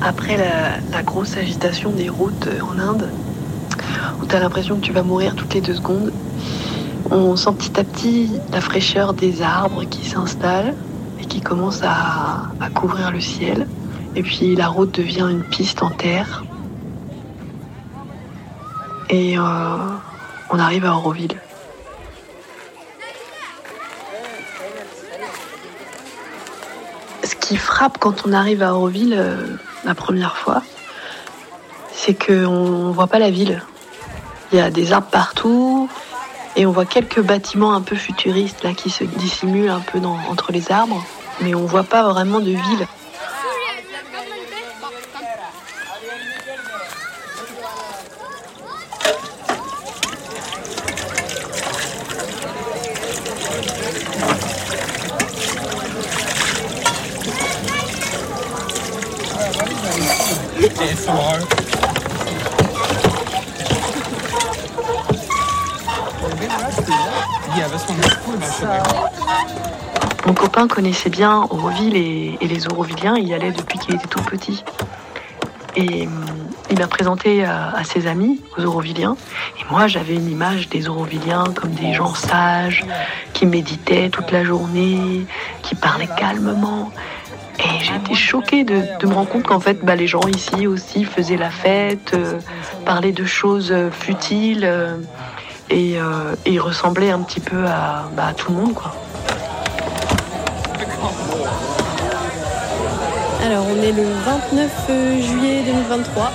Après la grosse agitation des routes en Inde, où tu as l'impression que tu vas mourir toutes les 2 secondes, on sent petit à petit la fraîcheur des arbres qui s'installent et qui commencent à couvrir le ciel. Et puis la route devient une piste en terre. Et on arrive à Auroville. Ce qui frappe quand on arrive à Auroville la première fois, c'est qu'on ne voit pas la ville. Il y a des arbres partout et on voit quelques bâtiments un peu futuristes là, qui se dissimulent un peu entre les arbres, mais on ne voit pas vraiment de ville. Mon copain connaissait bien Auroville et les Aurovilliens, il y allait depuis qu'il était tout petit. Et il m'a présenté à ses amis, aux Aurovilliens. Et moi, j'avais une image des Aurovilliens comme des gens sages, qui méditaient toute la journée, qui parlaient calmement. Et j'ai été choquée de me rendre compte qu'en fait, les gens ici aussi faisaient la fête, parlaient de choses futiles et ils ressemblaient un petit peu à tout le monde, quoi. Alors, on est le 29 juillet 2023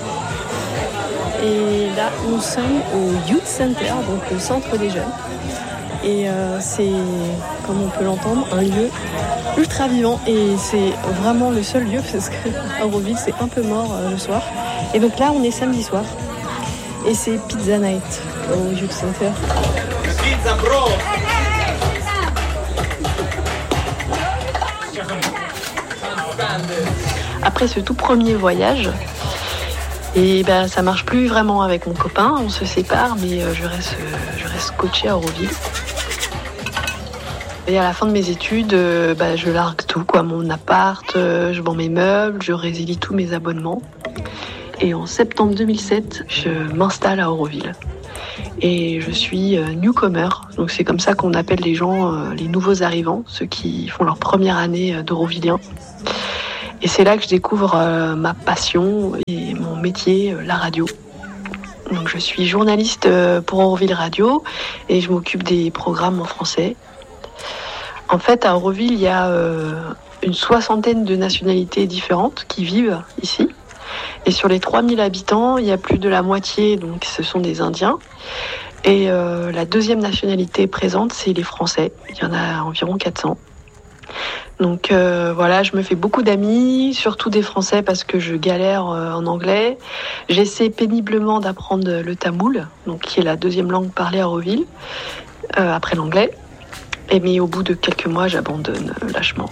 et là, nous sommes au Youth Center, donc le centre des jeunes. Et c'est, comme on peut l'entendre, un lieu ultra vivant et c'est vraiment le seul lieu parce qu'à Auroville, c'est un peu mort le soir. Et donc là, on est samedi soir et c'est Pizza Night au Youth Center. Pizza bro. Après ce tout premier voyage, et ça marche plus vraiment avec mon copain, on se sépare, mais je reste coachée à Auroville. Et à la fin de mes études, je largue tout, quoi, mon appart, je vends mes meubles, je résilie tous mes abonnements. Et en septembre 2007, je m'installe à Auroville. Et je suis newcomer, donc c'est comme ça qu'on appelle les gens, les nouveaux arrivants, ceux qui font leur première année d'Aurovillien. Et c'est là que je découvre ma passion et mon métier, la radio. Donc je suis journaliste pour Auroville Radio et je m'occupe des programmes en français. En fait, à Auroville, il y a une 60aine de nationalités différentes qui vivent ici. Et sur les 3000 habitants, il y a plus de la moitié, donc ce sont des Indiens. Et la deuxième nationalité présente, c'est les Français. Il y en a environ 400. Donc voilà, je me fais beaucoup d'amis, surtout des Français parce que je galère en anglais. J'essaie péniblement d'apprendre le tamoul, donc qui est la deuxième langue parlée à Auroville, après l'anglais. Mais au bout de quelques mois, j'abandonne lâchement.